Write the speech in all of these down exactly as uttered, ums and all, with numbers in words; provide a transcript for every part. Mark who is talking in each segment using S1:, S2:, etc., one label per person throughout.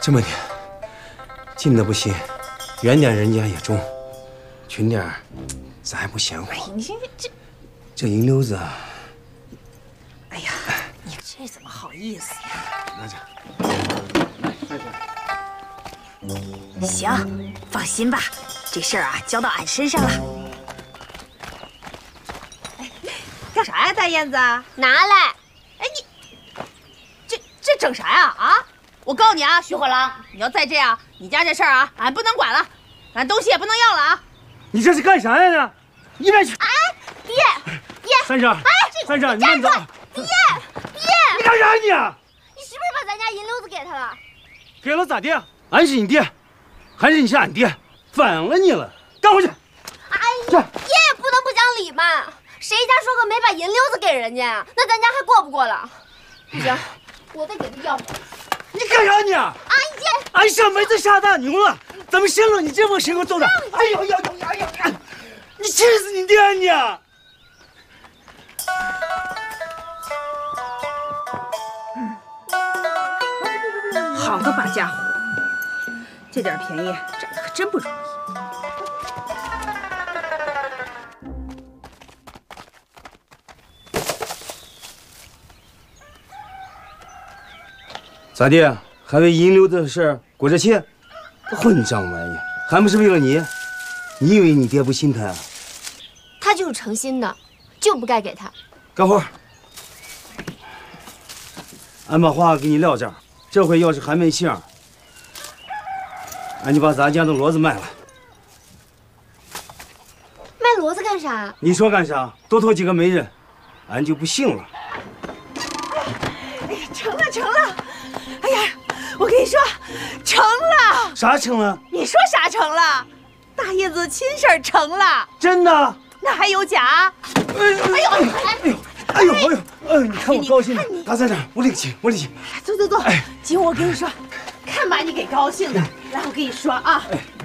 S1: 这么的，近的不行，远点人家也中，群点儿，咱还不嫌乎。
S2: 哎，你这这
S1: 这银溜子，
S2: 哎呀，你这怎么好意思呀？
S1: 拿着。
S2: 行，放心吧，这事儿啊交到俺身上了。哎，干啥呀，大燕子？
S3: 拿来！
S2: 哎，你这这整啥呀？啊！我告诉你啊，徐火狼，你要再这样，你家这事儿啊，俺不能管了，俺东西也不能要了啊！
S1: 你这是干啥呀呢？一边去！
S3: 哎，爹爹，
S1: 三婶，哎，三婶，你慢走！
S3: 爹爹，
S1: 你干啥你？
S3: 你是不是把咱家银溜子给他了？
S1: 给了咋的？俺是你爹，还是你是俺爹？反了你了！干回去！
S3: 哎呀，爹也不能不讲理嘛！谁家说过没把银溜子给人家呀？那咱家还过不过了？不行，我得给他要回来。
S1: 你干啥你？
S3: 哎呀，
S1: 俺上妹子下大牛了，咱们行了，你这么谁给我揍的？哎呦呦呦呀呀！你气死你爹你！
S2: 好个八家伙，这点便宜占的可真不容易。
S1: 咋的？还为银溜子的事过这气？混账玩意，还不是为了你？你以为你爹不心疼啊？
S3: 他就是诚心的，就不该给他。
S1: 干活。俺把话给你撂这儿，这回要是还没信儿，俺就把咱家的骡子卖了。
S3: 卖骡子干啥？
S1: 你说干啥？多拖几个媒人，俺就不信了。
S2: 哎呀，成了成了！哎呀，我跟你说，成了！
S1: 啥成了？
S2: 你说啥成了？大叶子亲事儿成了，
S1: 真的？
S2: 那还有假？
S1: 哎呦哎呦哎呦哎呦哎呦哎呦！你看我高兴的，大三婶，我领情，我领情。
S2: 走走走，姐，我跟你说，看把你给高兴的。来，我跟你说啊，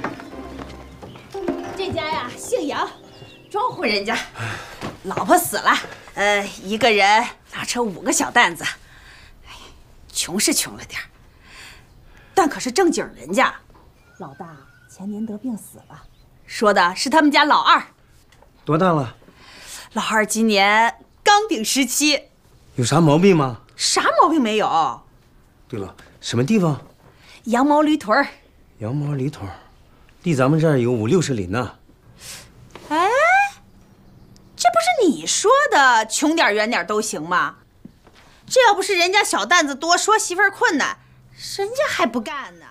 S2: 这家呀姓杨，庄户人家，老婆死了，呃，一个人拉扯五个小担子，哎，穷是穷了点儿，但可是正经人家。老大前年得病死了，说的是他们家老二。
S1: 多大了？
S2: 老二今年刚顶十七。
S1: 有啥毛病吗？
S2: 啥毛病没有。
S1: 对了，什么地方？
S2: 羊毛驴屯儿。
S1: 羊毛驴屯儿，离咱们这儿有五六十里呢。
S2: 哎，这不是你说的穷点远点都行吗？这要不是人家小担子多，说媳妇儿困难，人家还不干呢。